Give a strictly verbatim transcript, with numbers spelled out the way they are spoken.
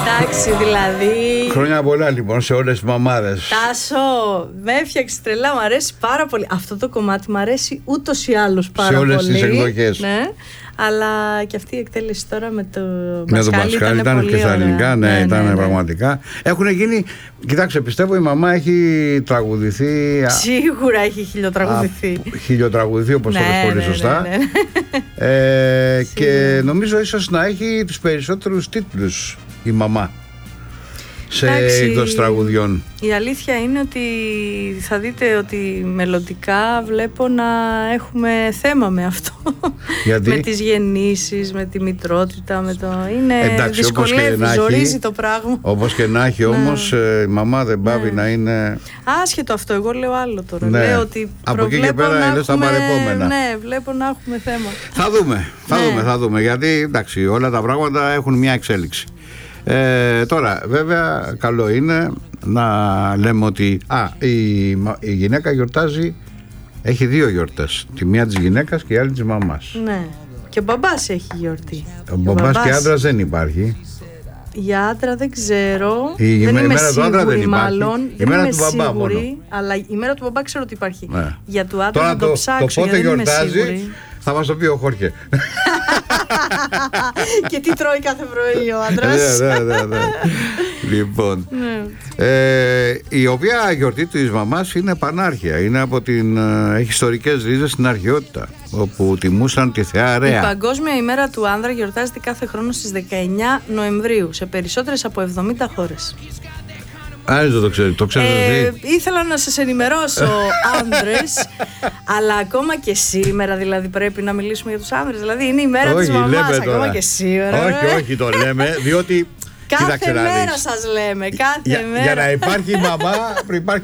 Εντάξει, δηλαδή. Χρόνια πολλά λοιπόν σε όλες τις μαμάδες. Τάσο, με έφτιαξε τρελά, μου αρέσει πάρα πολύ. Αυτό το κομμάτι μου αρέσει ούτως ή άλλως πάρα πολύ. Σε όλες τις εκδοχές. Ναι. Αλλά και αυτή η εκτέλεση τώρα με το με Μπασκάλι, τον Μπασκάλι ήταν, ήταν και στα ελληνικά, ναι, ναι, ήταν ναι, ναι. πραγματικά. Έχουν γίνει, κοιτάξτε, πιστεύω η μαμά έχει τραγουδηθεί. Σίγουρα έχει χιλιοτραγουδηθεί. Χιλιοτραγουδηθεί, όπως ναι, το πες πολύ ναι, σωστά. Ναι, ναι, ναι. Ε, και νομίζω ίσως να έχει τους περισσότερους τίτλους η μαμά σε εκδόσεις τραγουδιών. Η αλήθεια είναι ότι θα δείτε ότι μελλοντικά βλέπω να έχουμε θέμα με αυτό. Γιατί? Με τις γεννήσεις, με τη μητρότητα, με το... είναι εντάξει, δυσκολεύει, ζορίζει το πράγμα. Όπως και να έχει όμως ναι. η μαμά δεν πάβει ναι. να είναι... Άσχετο αυτό, εγώ λέω άλλο τώρα. Ναι. Λέω ότι από εκεί και πέρα είναι στα παρεπόμενα. Ναι, βλέπω να έχουμε θέμα. Θα δούμε, θα ναι. δούμε, θα δούμε, γιατί εντάξει, όλα τα πράγματα έχουν μια εξέλιξη. Ε, τώρα βέβαια καλό είναι να λέμε ότι α, η, η γυναίκα γιορτάζει, έχει δύο γιορτές, τη μία της γυναίκας και η άλλη της μαμάς. Ναι, και ο μπαμπάς έχει γιορτή. Ο μπαμπάς και, μπαμπάς... και άντρας δεν υπάρχει. Για άντρα δεν ξέρω. Η, δεν η είμαι μέρα σίγουρη, του άντρα δεν υπάρχει. Μάλλον, η δεν μέρα είμαι του μπαμπά σίγουρη, μόνο. Αλλά η μέρα του μπαμπά ξέρω ότι υπάρχει. Ναι. Για του άντρα τώρα θα το, το ψάξω. Το πότε γιατί γιορτάζει δεν είμαι σίγουρη. Θα μας το πει ο Χόρχε. Και τι τρώει κάθε πρωί ο άντρας. Ναι, ναι, ναι. Λοιπόν, ε, η οποία γιορτή της μαμάς είναι πανάρχια. Είναι από την, έχει ιστορικές ρίζες στην αρχαιότητα, όπου τιμούσαν τη θεά Ρέα. Η Παγκόσμια ημέρα του άνδρα γιορτάζεται κάθε χρόνο στις δεκαεννιά Νοεμβρίου σε περισσότερες από εβδομήντα χώρες. Άρα δεν το ξέρει, το ξέρεις ε, εσύ. Ήθελα να σας ενημερώσω άνδρες, αλλά ακόμα και σήμερα δηλαδή πρέπει να μιλήσουμε για τους άνδρες. Δηλαδή είναι η μέρα όχι, της μαμάς, ακόμα τώρα. Και σήμερα. Όχι, όχι το λέμε, διότι... Κάθε μέρα σας λέμε, κάθε για, μέρα. Για να υπάρχει η μαμά, υπάρχει